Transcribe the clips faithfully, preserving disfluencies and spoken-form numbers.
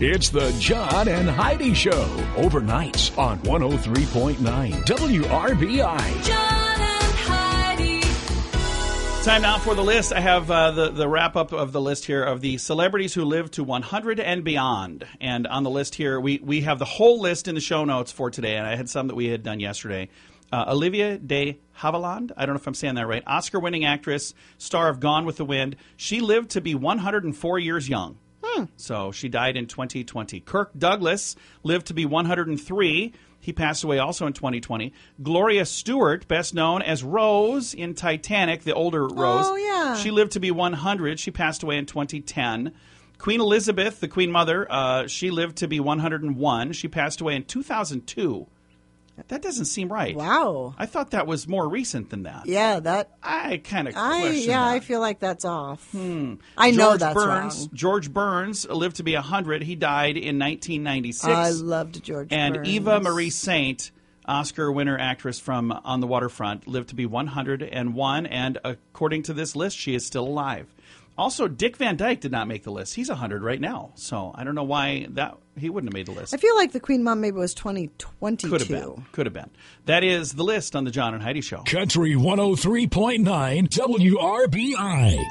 It's the John and Heidi Show, overnights on one oh three point nine W R B I. John and Heidi. Time now for the list. I have uh, the, the wrap-up of the list here of the celebrities who live to one hundred and beyond. And on the list here, we, we have the whole list in the show notes for today, and I had some that we had done yesterday. Uh, Olivia de Havilland, I don't know if I'm saying that right, Oscar-winning actress, star of Gone with the Wind. She lived to be one hundred four years young. Hmm. So she died in twenty twenty. Kirk Douglas lived to be one hundred three. He passed away also in twenty twenty. Gloria Stewart, best known as Rose in Titanic, the older Rose. Oh, yeah. She lived to be one hundred. She passed away in twenty ten. Queen Elizabeth, the Queen Mother, uh, she lived to be one hundred one. She passed away in two thousand two. That doesn't seem right. Wow. I thought that was more recent than that. Yeah, that. I kind of I question yeah, that. I feel like that's off. Hmm. I know George that's Burns, wrong. George Burns lived to be one hundred. He died in nineteen ninety-six. I loved George and Burns. Eva Marie Saint, Oscar winner actress from On the Waterfront, lived to be one hundred one. And according to this list, she is still alive. Also, Dick Van Dyke did not make the list. He's one hundred right now. So I don't know why that he wouldn't have made the list. I feel like the Queen Mom maybe was twenty twenty-two. Could have been. Could have been. That is the list on the John and Heidi Show. Country one oh three point nine W R B I.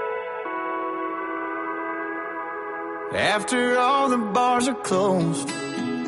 After all the bars are closed